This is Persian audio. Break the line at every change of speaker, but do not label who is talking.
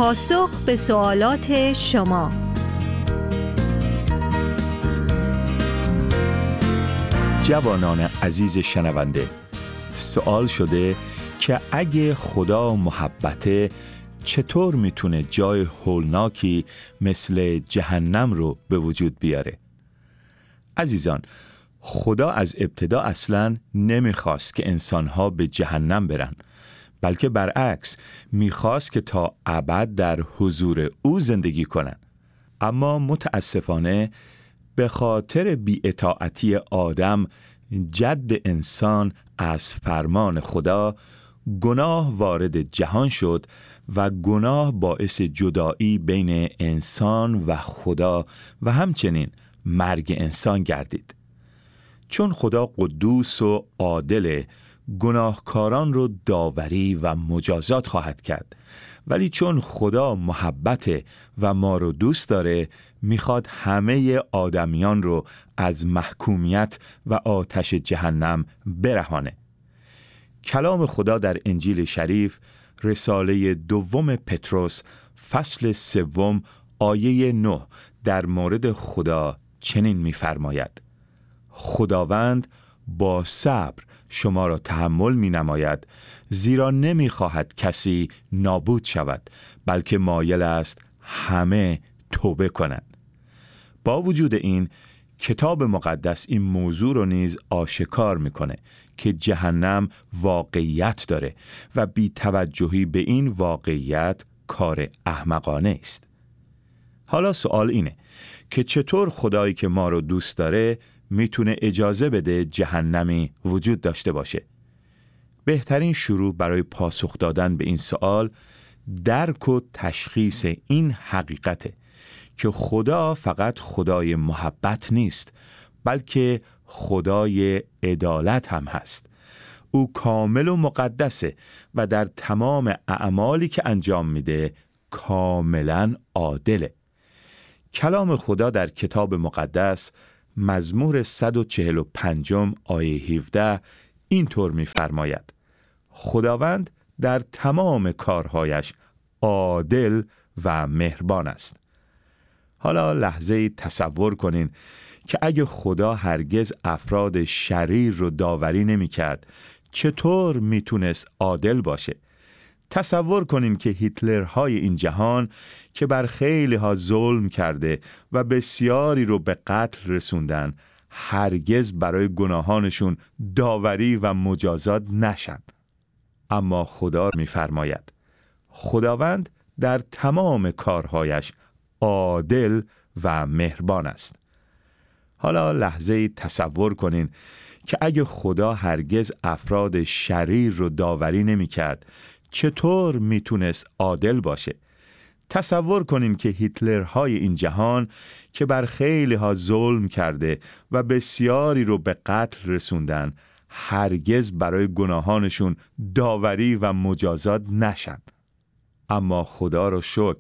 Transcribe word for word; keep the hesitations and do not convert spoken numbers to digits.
پاسخ به سوالات شما.
جوانان عزیز شنونده، سوال شده که اگه خدا محبته، چطور میتونه جای هولناکی مثل جهنم رو به وجود بیاره؟ عزیزان، خدا از ابتدا اصلاً نمیخواست که انسانها به جهنم برن، بلکه برعکس میخواست که تا ابد در حضور او زندگی کنن. اما متاسفانه به خاطر بی‌اطاعتی آدم، جد انسان، از فرمان خدا، گناه وارد جهان شد و گناه باعث جدایی بین انسان و خدا و همچنین مرگ انسان گردید. چون خدا قدوس و عادل، گناهکاران رو داوری و مجازات خواهد کرد، ولی چون خدا محبته و ما رو دوست داره، میخواد همه آدمیان رو از محکومیت و آتش جهنم برهانه. کلام خدا در انجیل شریف، رساله دوم پتروس فصل سوم آیه نه در مورد خدا چنین می‌فرماید: خداوند با صبر شما را تحمل می‌نماید، زیرا نمی‌خواهد کسی نابود شود، بلکه مایل است همه توبه کنند. با وجود این، کتاب مقدس این موضوع رو نیز آشکار می‌کنه که جهنم واقعیت داره و بی توجهی به این واقعیت کار احمقانه است. حالا سوال اینه که چطور خدایی که ما رو دوست داره میتونه اجازه بده جهنمی وجود داشته باشه؟ بهترین شروع برای پاسخ دادن به این سوال درک و تشخیص این حقیقته که خدا فقط خدای محبت نیست، بلکه خدای عدالت هم هست. او کامل و مقدسه و در تمام اعمالی که انجام میده کاملا عادله. کلام خدا در کتاب مقدس مزمور صد و چهل و پنج آیه هفده اینطور می‌فرماید: خداوند در تمام کارهایش عادل و مهربان است. حالا لحظه تصور کنین که اگه خدا هرگز افراد شریر رو داوری نمی کرد، چطور میتونست عادل باشه؟ تصور کنین که هیتلرهای این جهان که بر خیلی ها ظلم کرده و بسیاری رو به قتل رسوندن، هرگز برای گناهانشون داوری و مجازات نشن. اما خدا میفرماید: خداوند در تمام کارهایش عادل و مهربان است. حالا لحظه تصور کنین که اگه خدا هرگز افراد شریر رو داوری نمی کرد، چطور میتونست عادل باشه؟ تصور کنین که هیتلرهای این جهان که بر خیلی ها ظلم کرده و بسیاری رو به قتل رسوندن، هرگز برای گناهانشون داوری و مجازات نشن. اما خدا رو شکر،